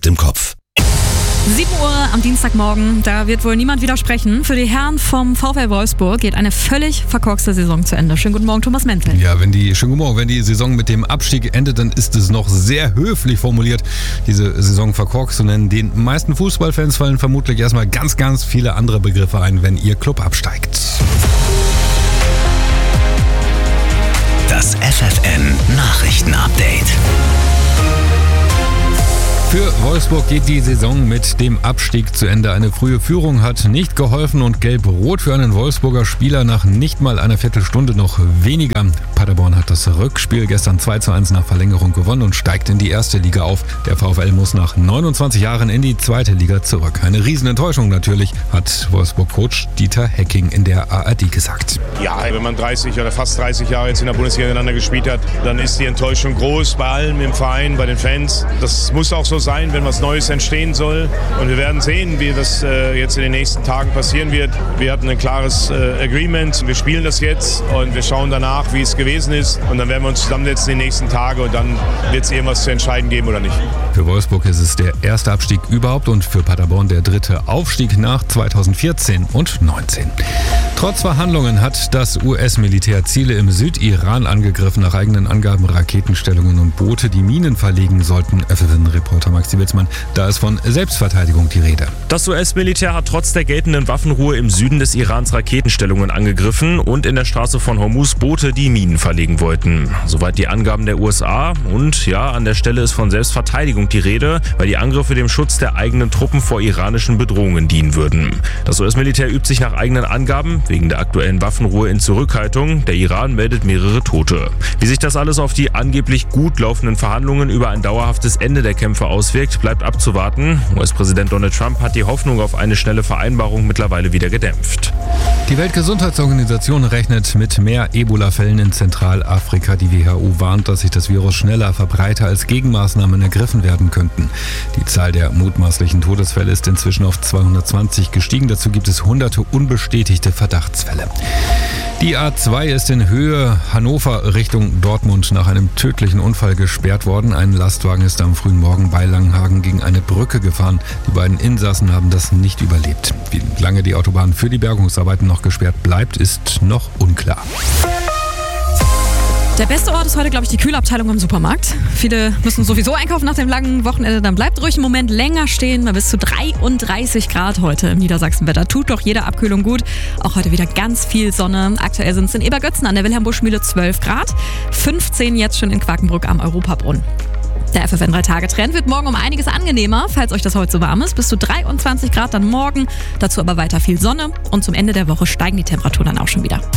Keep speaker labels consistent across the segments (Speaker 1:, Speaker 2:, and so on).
Speaker 1: direkt im Kopf.
Speaker 2: 7 Uhr am Dienstagmorgen, da wird wohl niemand widersprechen. Für die Herren vom VfL Wolfsburg geht eine völlig verkorkste Saison zu Ende. Schönen guten Morgen, Thomas Menzel.
Speaker 3: Ja, wenn die Saison mit dem Abstieg endet, dann ist es noch sehr höflich formuliert, diese Saison verkorkst zu nennen. Den meisten Fußballfans fallen vermutlich erstmal ganz viele andere Begriffe ein, wenn ihr Club absteigt.
Speaker 1: Das FFN-Nachrichten-Update.
Speaker 3: Für Wolfsburg geht die Saison mit dem Abstieg zu Ende. Eine frühe Führung hat nicht geholfen und Gelb-Rot für einen Wolfsburger Spieler nach nicht mal einer Viertelstunde noch weniger. Paderborn hat das Rückspiel gestern 2:1 nach Verlängerung gewonnen und steigt in die erste Liga auf. Der VfL muss nach 29 Jahren in die zweite Liga zurück. Eine Riesenenttäuschung natürlich, hat Wolfsburg-Coach Dieter Hecking in der ARD gesagt.
Speaker 4: Ja, wenn man 30 oder fast 30 Jahre jetzt in der Bundesliga miteinander gespielt hat, dann ist die Enttäuschung groß bei allen im Verein, bei den Fans. Das muss auch so sein, wenn was Neues entstehen soll. Und wir werden sehen, wie das jetzt in den nächsten Tagen passieren wird. Wir hatten ein klares Agreement. Wir spielen das jetzt und wir schauen danach, wie es gewesen ist. Und dann werden wir uns zusammensetzen in den nächsten Tagen und dann wird es irgendwas zu entscheiden geben oder nicht.
Speaker 3: Für Wolfsburg ist es der erste Abstieg überhaupt und für Paderborn der dritte Aufstieg nach 2014 und 2019. Trotz Verhandlungen hat das US-Militär Ziele im Südiran angegriffen. Nach eigenen Angaben Raketenstellungen und Boote, die Minen verlegen sollten. FFN-Reporter Maxi Witzmann, da ist von Selbstverteidigung die Rede.
Speaker 5: Das US-Militär hat trotz der geltenden Waffenruhe im Süden des Irans Raketenstellungen angegriffen und in der Straße von Hormuz Boote, die Minen verlegen wollten. Soweit die Angaben der USA. Und ja, an der Stelle ist von Selbstverteidigung die Rede, weil die Angriffe dem Schutz der eigenen Truppen vor iranischen Bedrohungen dienen würden. Das US-Militär übt sich nach eigenen Angaben wegen der aktuellen Waffenruhe in Zurückhaltung. Der Iran meldet mehrere Tote. Wie sich das alles auf die angeblich gut laufenden Verhandlungen über ein dauerhaftes Ende der Kämpfe auswirkt, bleibt abzuwarten. US-Präsident Donald Trump hat die Hoffnung auf eine schnelle Vereinbarung mittlerweile wieder gedämpft.
Speaker 3: Die Weltgesundheitsorganisation rechnet mit mehr Ebola-Fällen in Zentralafrika. Die WHO warnt, dass sich das Virus schneller verbreite, als Gegenmaßnahmen ergriffen werden könnten. Die Zahl der mutmaßlichen Todesfälle ist inzwischen auf 220 gestiegen. Dazu gibt es hunderte unbestätigte Verdachtsfälle. Die A2 ist in Höhe Hannover Richtung Dortmund nach einem tödlichen Unfall gesperrt worden. Ein Lastwagen ist am frühen Morgen bei Langenhagen gegen eine Brücke gefahren. Die beiden Insassen haben das nicht überlebt. Wie lange die Autobahn für die Bergungsarbeiten noch gesperrt bleibt, ist noch unklar.
Speaker 2: Der beste Ort ist heute, glaube ich, die Kühlabteilung im Supermarkt. Viele müssen sowieso einkaufen nach dem langen Wochenende. Dann bleibt ruhig einen Moment länger stehen. Bei bis zu 33 Grad heute im Niedersachsenwetter. Tut doch jede Abkühlung gut. Auch heute wieder ganz viel Sonne. Aktuell sind es in Ebergötzen an der Wilhelm-Busch-Mühle 12 Grad. 15 jetzt schon in Quakenbrück am Europabrunnen. Der FFN 3-Tage-Trend wird morgen um einiges angenehmer, falls euch das heute so warm ist. Bis zu 23 Grad dann morgen. Dazu aber weiter viel Sonne. Und zum Ende der Woche steigen die Temperaturen dann auch schon wieder.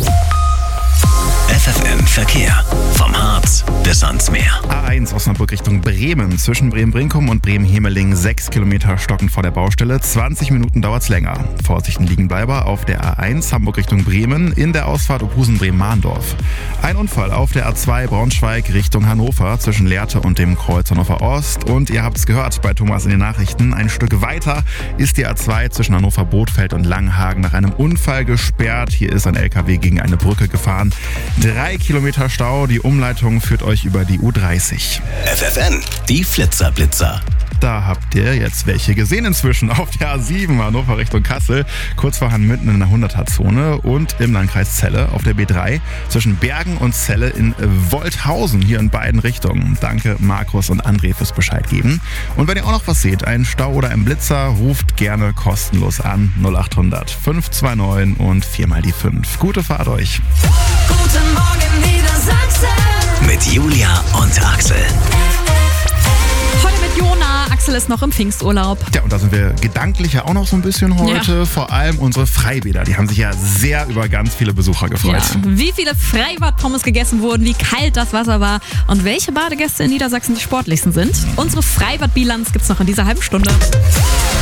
Speaker 1: FFN Verkehr. Vom Harz bis ans Meer.
Speaker 6: A1 Osnabrück Richtung Bremen. Zwischen Bremen-Brinkum und Bremen-Hemeling 6 Kilometer stockend vor der Baustelle. 20 Minuten dauert's länger. Vorsichten Liegenbleiber auf der A1 Hamburg Richtung Bremen in der Ausfahrt Opusen-Bremen-Mahndorf. Ein Unfall auf der A2 Braunschweig Richtung Hannover zwischen Lehrte und dem Kreuz Hannover Ost. Und ihr habt's gehört bei Thomas in den Nachrichten. Ein Stück weiter ist die A2 zwischen Hannover Bothfeld und Langenhagen nach einem Unfall gesperrt. Hier ist ein LKW gegen eine Brücke gefahren. 3 Kilometer Stau, die Umleitung führt euch über die U30.
Speaker 1: FFN, die Flitzer-Blitzer.
Speaker 6: Da habt ihr jetzt welche gesehen inzwischen auf der A7 Hannover Richtung Kassel, kurz vor Hamm-Mitten in der 100er-Zone und im Landkreis Celle auf der B3 zwischen Bergen und Celle in Wolthausen, hier in beiden Richtungen. Danke Markus und André fürs Bescheid geben. Und wenn ihr auch noch was seht, einen Stau oder einen Blitzer, ruft gerne kostenlos an 0800 529 und 4 mal die 5. Gute Fahrt euch.
Speaker 7: Guten Morgen Niedersachsen.
Speaker 1: Mit Julia und Axel.
Speaker 2: Heute mit Jona. Axel ist noch im Pfingsturlaub.
Speaker 6: Ja, und da sind wir gedanklich ja auch noch so ein bisschen heute. Ja. Vor allem unsere Freibäder, die haben sich ja sehr über ganz viele Besucher gefreut.
Speaker 2: Ja. Wie viele Freibad-Pommes gegessen wurden, wie kalt das Wasser war und welche Badegäste in Niedersachsen die sportlichsten sind. Unsere Freibad-Bilanz gibt's noch in dieser halben Stunde.